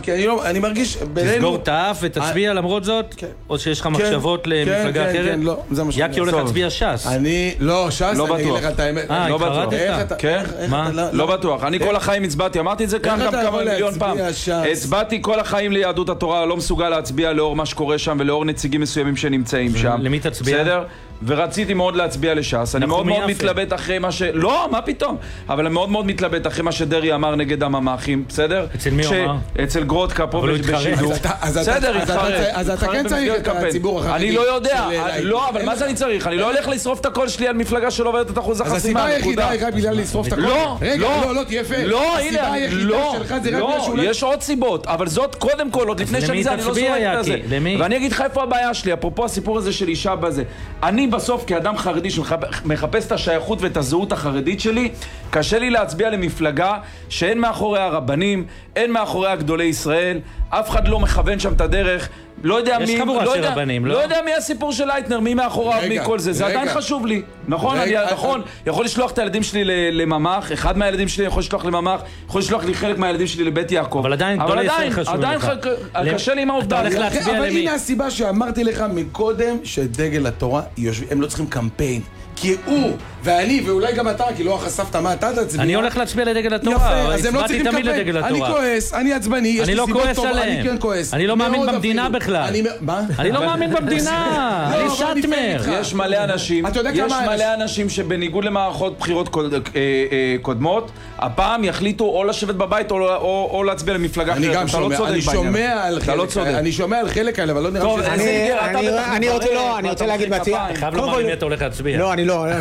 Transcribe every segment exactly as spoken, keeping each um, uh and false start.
כי אני לא, אני מרגיש בינינו... תסגור את האף ותצביע למרות זאת? כן. או שיש לך כן, מחשבות למפלגה כן, אחרת? כן, לא, זה מה שאני יקי הולך להצביע ש"ס. אני, לא, ש"ס, לא אני אגיד בטוח. לך את האמת. אה, לא בטוח. התחרטת? כן? מה? לא בטוח. אני כל החיים הצבעתי, אמרתי את זה כאן איך גם אתה כמה יכול מיליון פעם. להצביע ש"ס? הצבעתי כל החיים ליהדות התורה, לא מסוגל להצביע לאור מה שקורה שם ולאור נציגים מסוימים שנמצאים שם. למי תצביע? בסדר? ורציתי מאוד להצביע לש"ס. אני מאוד מאוד מתלבט אחרי מה ש... לא, מה פתאום? אבל אני מאוד מאוד מתלבט אחרי מה שדרי אמר נגד הממ"חים, בסדר? אצל מי הוא אמר? אצל גרודקה פה בשידור. בסדר, אז אתה כן צריך את הציבור החרדי. אני לא יודע. לא, אבל מה זה אני צריך? אני לא הולך לשרוף את הקול שלי על מפלגה שלא עובדת את אחוז החסימה. אז הסיבה היחידה היא רק בגלל לשרוף את הקול? לא, רגע, לא, לא, תהיה פייר. לא, הסיבה הנה, היחידה לא, שלך זה רק בגלל לא, שאולי... יש עוד סיבות, אבל זאת קודם כל, עוד לפני שאני זה, אני לא זורק את זה. ואני אגיד לך איפה הבעיה שלי, אפרופו הסיפור הזה של אישה בזה. אני בסוף כאדם חרדי שמחפש את השייכות ואת הזהות החרדית שלי, קשה לי להצביע למפלגה שאין מאחוריה רבנים, אין מאחוריה גדולי ישראל, אף אחד לא מכוון שם את הדרך, לא יודע מי, לא יודע, לא יודע מי הסיפור של לייטנר, מי מאחוריו, מי כל זה, זה עדיין חשוב לי, נכון? אני, נכון, יכול לשלוח את הילדים שלי לממ"ח, אחד מהילדים שלי יכול לשלוח לממ"ח, יכול לשלוח לי חלק מהילדים שלי לבית יעקב, אבל עדיין גדולי ישראל חשוב לך. עדיין קשה לי עם העובדה. אבל הנה הסיבה שאמרתי לך מקודם, שדגל התורה, הם לא צריכים קמפיין. כי הוא ואני, ואולי גם אתה, כי לא חשפת מה אתה תצביע. אני הולך להצביע לדגל התורה. יפה, אז הם לא צריכים תמיד קמפיין. לדגל התורה. אני כועס, אני עצבני, יש לי סיבות טובות, אני כן כועס. אני לא מאמין במדינה בכלל. מה? אני לא מאמין במדינה. אני שטמר. יש מלא אנשים, יש מלא אנשים שבניגוד למערכות בחירות קודמות, הפעם יחליטו או לשבת בבית או להצביע למפלגה אחרת. אני גם שומע, אני שומע על חלק האלה, אבל לא נראה אני רוצה להגיד בעצמי. חייב לומר אם אתה הולך להצביע. לא, אני לא.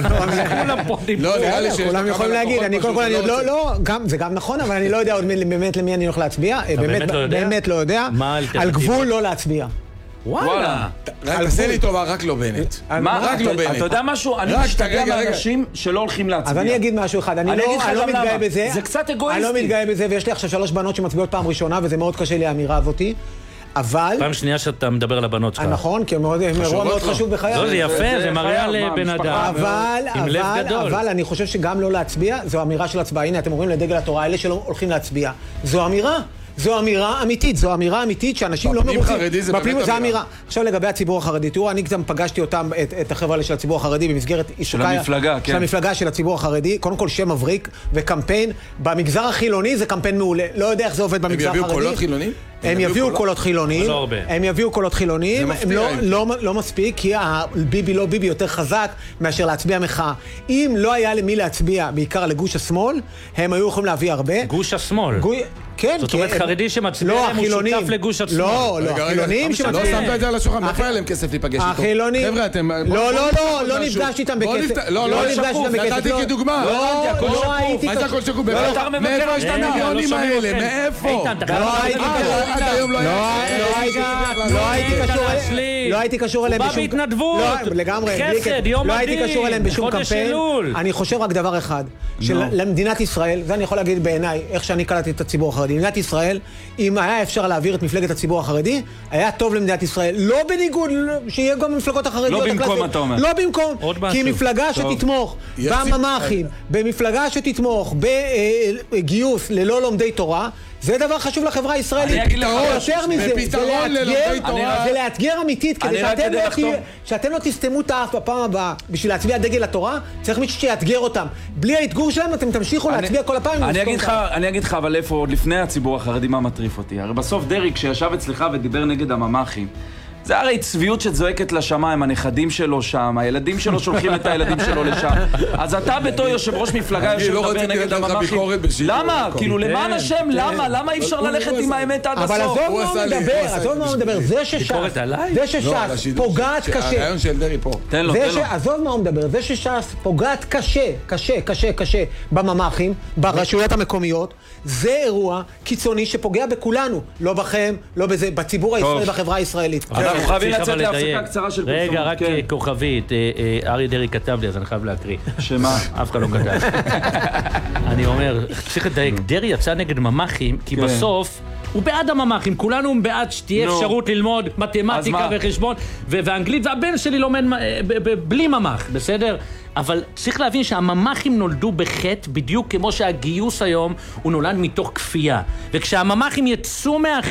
לא, נראה לי שיש כולם יכולים להגיד, אני קודם כל, אני עוד לא, לא, זה גם נכון, אבל אני לא יודע עוד באמת למי אני הולך להצביע, באמת לא יודע, על גבול לא להצביע. וואלה. תעשה לי טובה, רק לא בנט. מה? רק לא בנט. אתה יודע משהו? אני משתגע מאנשים שלא הולכים להצביע. אז אני אגיד משהו אחד, אני לא מתגאה בזה. זה קצת אגואיסטי. אני לא מתגאה בזה, ויש לי עכשיו שלוש בנות שמצביעות פעם ראשונה, וזה מאוד קשה לי האמירה הזאתי. אבל... פעם שנייה שאתה מדבר על הבנות שלך. נכון, כי הם אירוע מאוד חשוב בחיי. לא, זה יפה, זה מראה על בן אדם. אבל, אבל, אבל אני חושב שגם לא להצביע, זו אמירה של הצבעה. הנה, אתם אומרים לדגל התורה, אלה שלא הולכים להצביע. זו אמירה. זו אמירה אמיתית, זו אמירה אמיתית שאנשים לא מרוצים. חרדי זה באמת אמירה. עכשיו לגבי הציבור החרדי, תראו, אני גם פגשתי אותם, את החבר'ה האלה של הציבור החרדי במסגרת של המפלגה, של המפלגה של הציבור החרדי, קודם כל שם מבריק וקמפיין. במגזר החילוני זה קמפיין מעולה. לא יודע איך זה עובד במגזר החרדי. הם יביאו קולות חילונים? הם יביאו קולות חילונים, הם יביאו קולות חילונים, הם לא מספיק, כי ביבי לא ביבי יותר חזק מאשר להצביע מחאה. אם לא היה למי להצביע, בעיקר לגוש השמאל, הם היו יכולים להביא הרבה. גוש השמאל? כן, זאת אומרת חרדי שמצביע להם הוא שותף לגוש השמאל. לא, לא, החילונים שמצביע. לא שמת את זה על השולחן, איפה היה להם כסף להיפגש איתו? החילונים. חבר'ה, אתם... לא, לא, לא, לא נפגשתי איתם בכסף. לא, לא נפגשתי איתם בכסף. נתתי כדוגמה. לא הייתי... מה זה הכל שקוף? מאיפה יש את המיליונים האלה? מאיפה? לא הייתי קשור אליהם בשום... הוא בא בהתנדבות. לגמרי. חסד, יום לא הייתי קשור אליהם בשום קמפיין. אני חושב רק דבר אחד, שלמדינת ישראל, זה אני יכול להגיד בעיניי, איך שאני קלטתי את הציבור החרדי, מדינת ישראל, אם היה אפשר להעביר את מפלגת הציבור החרדי, היה טוב למדינת ישראל, לא בניגוד, שיהיה גם מפלגות החרדיות. לא במקום, אתה אומר. לא במקום, כי מפלגה שתתמוך בממ"חים, במפלגה שתתמוך בגיוס ללא לומדי תורה, זה דבר חשוב לחברה הישראלית. אני אגיד לך יותר מזה, בפתרון ללומדי תורה. זה לאתגר אמיתית, כדי שאתם לא תסתמו את האף בפעם הבאה, בשביל להצביע דגל התורה, צריך מישהו שיאתגר אותם. בלי האתגור שלהם אתם תמשיכו להצביע כל הפעם. אני אגיד לך, אבל איפה עוד לפני הציבור החרדי מה מטריף אותי? הרי בסוף דרי, כשישב אצלך ודיבר נגד הממ"חים, זה הרי צביעות שזועקת לשמיים, הנכדים שלו שם, הילדים שלו שולחים את הילדים שלו לשם. אז אתה בתור יושב ראש מפלגה יושב לדבר נגד הממ"חים. למה? כאילו למען השם, למה? למה אי אפשר ללכת עם האמת עד הסוף? אבל עזוב מה הוא מדבר, עזוב מה הוא מדבר, זה שש"ס, זה שש"ס פוגעת קשה. הרעיון של דרי פה. תן לו, תן לו. עזוב מה הוא מדבר, זה שש"ס פוגעת קשה, קשה, קשה, קשה בממ"חים, ברשויות המקומיות, זה אירוע קיצוני שפוגע בכולנו, לא בכם, לא בזה, בציבור הישראלי, בחברה הישראלית. אנחנו חייבים לצאת להפסקה קצרה של פרסום. רגע, רק כוכבית, אריה דרי כתב לי, אז אני חייב להקריא. שמה? אף אחד לא כתב. אני אומר, צריך לדייק, דרי יצא נגד ממ"חים, כי בסוף הוא בעד הממ"חים, כולנו בעד שתהיה אפשרות ללמוד מתמטיקה וחשבון, ואנגלית, והבן שלי לומד בלי ממ"ח, בסדר? אבל צריך להבין שהממ"חים נולדו בחטא, בדיוק כמו שהגיוס היום הוא נולד מתוך כפייה. וכשהממ"חים יצאו מה...